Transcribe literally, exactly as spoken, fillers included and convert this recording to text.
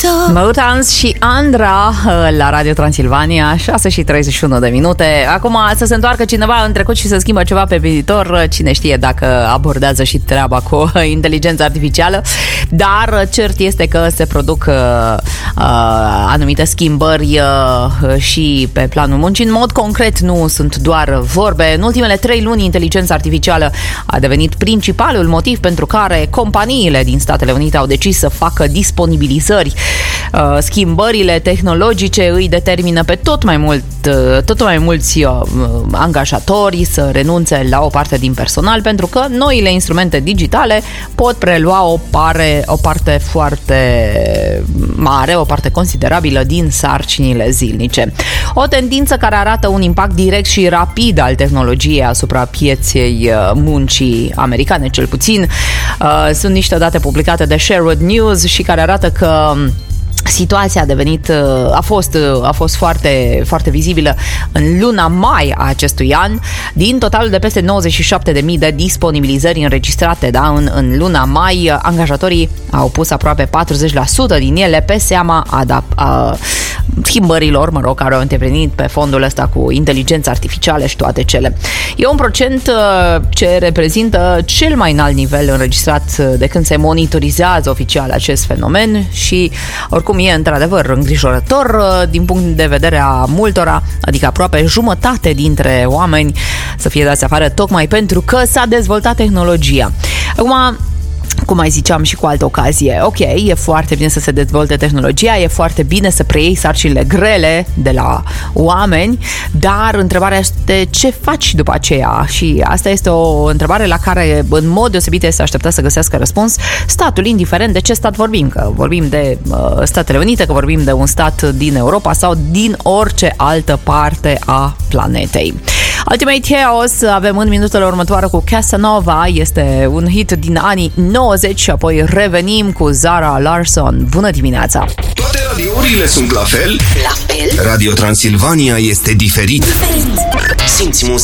Mutants și Andra la Radio Transilvania, șase și treizeci și unu de minute. Acum să se întoarcă cineva în trecut și să schimbă ceva pe viitor, cine știe dacă abordează și treaba cu inteligența artificială. Dar cert este că se produc uh, anumite schimbări uh, și pe planul muncii. În mod concret, nu sunt doar vorbe. În ultimele trei luni, inteligența artificială a devenit principalul motiv pentru care companiile din Statele Unite au decis să facă disponibilizări. Uh, schimbările tehnologice îi determină pe tot mai mult, uh, tot mai mulți uh, angajatori să renunțe la o parte din personal, pentru că noile instrumente digitale pot prelua o, pare, o parte foarte mare, o parte considerabilă din sarcinile zilnice. O tendință care arată un impact direct și rapid al tehnologiei asupra pieței muncii americane, cel puțin. Uh, sunt niște date publicate de Sherwood News și care arată că situația a devenit, a fost, a fost foarte, foarte vizibilă în luna mai a acestui an. Din totalul de peste nouăzeci și șapte de mii de disponibilizări înregistrate, da, în, în luna mai, angajatorii au pus aproape patruzeci la sută din ele pe seama adap- a schimbărilor, mă rog, care au intervenit pe fondul ăsta cu inteligența artificială și toate cele. E un procent ce reprezintă cel mai înalt nivel înregistrat de când se monitorizează oficial acest fenomen și oricum e într-adevăr îngrijorător din punct de vedere a multora, adică aproape jumătate dintre oameni să fie dați afară tocmai pentru că s-a dezvoltat tehnologia. Acum, cum mai ziceam și cu altă ocazie, ok, e foarte bine să se dezvolte tehnologia, e foarte bine să preiei sarcinile grele de la oameni, dar întrebarea este ce faci după aceea? Și asta este o întrebare la care în mod deosebit este așteptat să găsească răspuns statul, indiferent de ce stat vorbim, că vorbim de uh, Statele Unite, că vorbim de un stat din Europa sau din orice altă parte a planetei. Ultimate Chaos avem în minutele următoare cu Casanova, este un hit din anii nouăzeci și apoi revenim cu Zara Larsson. Bună dimineața! Toate radiourile sunt la fel? La fel? Radio Transilvania este diferit. Diferit. Simți muzica.